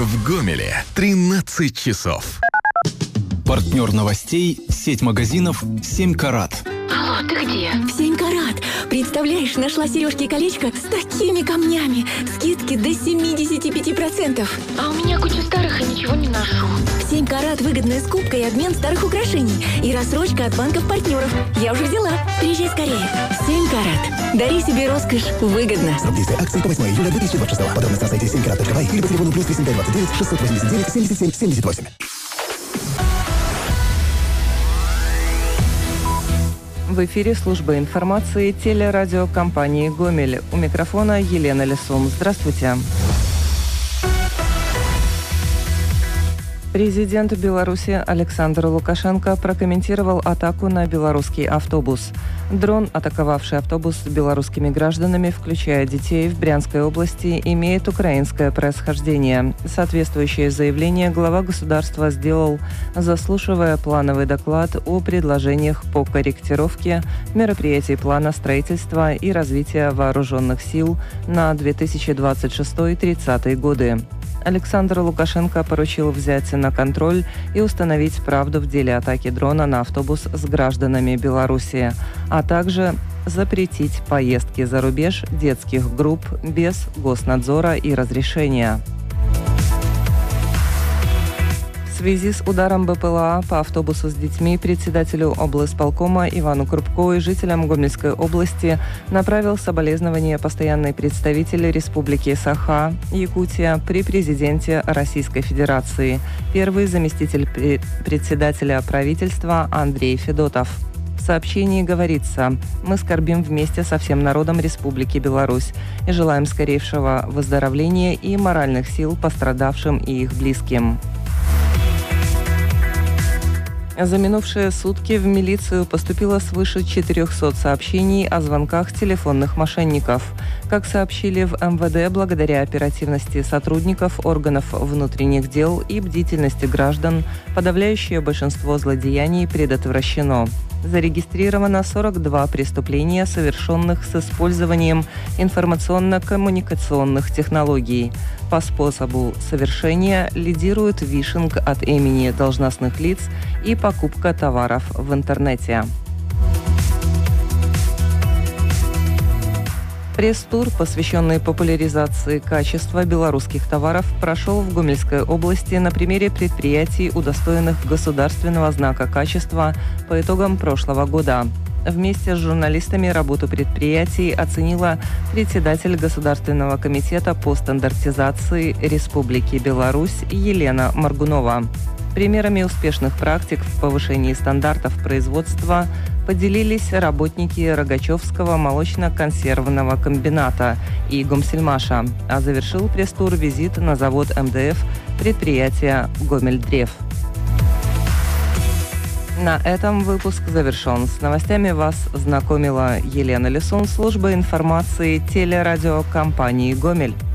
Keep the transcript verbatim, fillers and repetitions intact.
В Гомеле тринадцать часов. Партнер новостей – сеть магазинов «семь карат». Алло, ты где? В семь карат. Представляешь, нашла сережки и колечко с такими камнями. Скидки до семьдесят пять процентов. А у меня куча старых и ничего не ношу. В семь карат выгодная скупка и обмен старых украшений. И рассрочка от банков-партнеров. Я уже взяла. Приезжай скорее. семь карат. Дари себе роскошь выгодно. Срок действия акции по восьмое июля две тысячи двадцать шестого. Подробности на сайте семь карат точка бай или по телефону плюс восемь двадцать девять шестьсот восемьдесят девять семьдесят семь семьдесят восемь. В эфире служба информации телерадиокомпании «Гомель». У микрофона Елена Лисун. Здравствуйте. Президент Беларуси Александр Лукашенко прокомментировал атаку на белорусский автобус. Дрон, атаковавший автобус с белорусскими гражданами, включая детей, в Брянской области, имеет украинское происхождение. Соответствующее заявление глава государства сделал, заслушивая плановый доклад о предложениях по корректировке мероприятий плана строительства и развития вооруженных сил на две тысячи двадцать шестой — тридцатый годы. Александр Лукашенко поручил взять на контроль и установить правду в деле атаки дрона на автобус с гражданами Беларуси, а также запретить поездки за рубеж детских групп без госнадзора и разрешения. В связи с ударом БПЛА по автобусу с детьми председателю облсполкома Ивану Крупко и жителям Гомельской области направил соболезнования постоянный представитель Республики Саха, Якутия, при президенте Российской Федерации, первый заместитель председателя правительства Андрей Федотов. В сообщении говорится: «Мы скорбим вместе со всем народом Республики Беларусь и желаем скорейшего выздоровления и моральных сил пострадавшим и их близким». За минувшие сутки в милицию поступило свыше четырехсот сообщений о звонках телефонных мошенников. Как сообщили в эм вэ дэ, благодаря оперативности сотрудников органов внутренних дел и бдительности граждан, подавляющее большинство злодеяний предотвращено. Зарегистрировано сорок два преступления, совершенных с использованием информационно-коммуникационных технологий. По способу совершения лидирует вишинг от имени должностных лиц и покупка товаров в интернете. Пресс-тур, посвященный популяризации качества белорусских товаров, прошел в Гомельской области на примере предприятий, удостоенных государственного знака качества по итогам прошлого года. Вместе с журналистами работу предприятий оценила председатель Государственного комитета по стандартизации Республики Беларусь Елена Маргунова. Примерами успешных практик в повышении стандартов производства поделились работники Рогачевского молочно-консервного комбината и Гомсельмаша, а завершил пресс-тур визит на завод эм дэ эф предприятия «Гомельдрев». На этом выпуск завершен. С новостями вас знакомила Елена Лисун, служба информации телерадиокомпании «Гомель».